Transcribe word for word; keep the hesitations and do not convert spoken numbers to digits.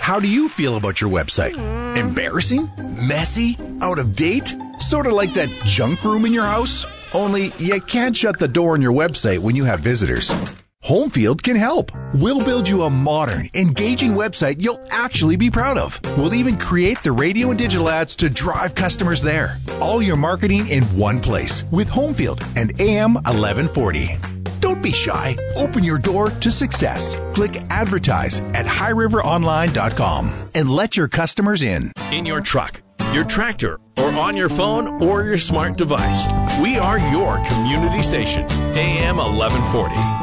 How do you feel about your website? Embarrassing? Messy? Out of date? Sort of like that junk room in your house? Only you can't shut the door on your website when you have visitors. Homefield can help. We'll build you a modern, engaging website you'll actually be proud of. We'll even create the radio and digital ads to drive customers there. All your marketing in one place with Homefield and A M eleven forty. Don't be shy. Open your door to success. Click advertise at high river online dot com and let your customers in. In your truck, your tractor, or on your phone or your smart device, we are your community station. A M eleven forty.